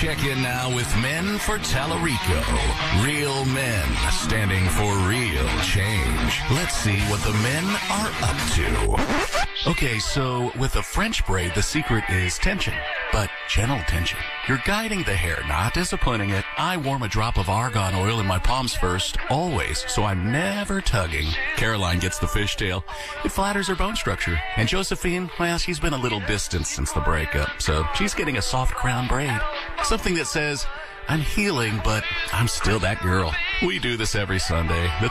check in now with Men for Tallarico. Real men standing for real change. Let's see what the men are up to. Okay, so with a French braid, the secret is tension, but gentle tension. You're guiding the hair, not disciplining it. I warm a drop of argan oil in my palms first, always, so I'm never tugging. Caroline gets the fishtail. It flatters her bone structure. And Josephine, well, she's been a little distant since the breakup, so she's getting a soft crown braid. Something that says, I'm healing, but I'm still that girl. We do this every Sunday.